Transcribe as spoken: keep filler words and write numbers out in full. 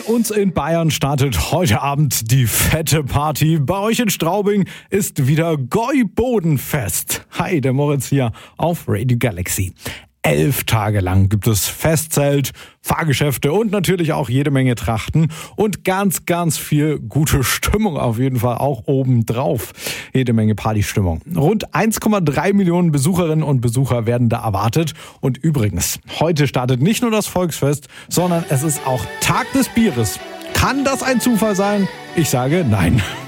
uns in Bayern startet heute Abend die fette Party. Bei euch in Straubing ist wieder Gäubodenfest. Hi, der Moritz hier auf Radio Galaxy. Elf Tage lang gibt es Festzelt, Fahrgeschäfte und natürlich auch jede Menge Trachten und ganz, ganz viel gute Stimmung auf jeden Fall auch obendrauf. Jede Menge Partystimmung. Rund eins Komma drei Millionen Besucherinnen und Besucher werden da erwartet. Und übrigens, heute startet nicht nur das Volksfest, sondern es ist auch Tag des Bieres. Kann das ein Zufall sein? Ich sage nein.